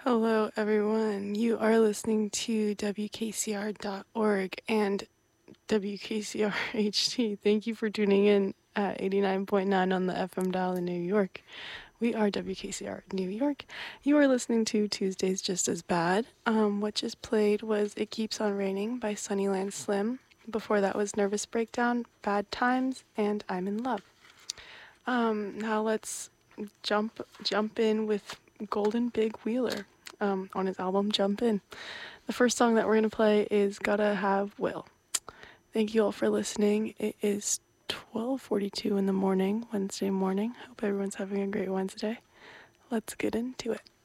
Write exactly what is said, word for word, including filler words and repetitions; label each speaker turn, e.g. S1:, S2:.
S1: Hello, everyone. You are listening to W K C R dot org and W K C R H T. Thank you for tuning in at eighty-nine point nine on the F M dial in New York. We are W K C R New York. You are listening to Tuesdays Just As Bad. Um, what just played was It Keeps On Raining by Sunnyland Slim. Before that was Nervous Breakdown, Bad Times, and I'm in Love. Um, now let's jump jump in with Golden Big Wheeler um, on his album Jump In. The first song that we're going to play is Gotta Have Will. Thank you all for listening. It is twelve forty-two in the morning, Wednesday morning. Hope everyone's having a great Wednesday. Let's get into it.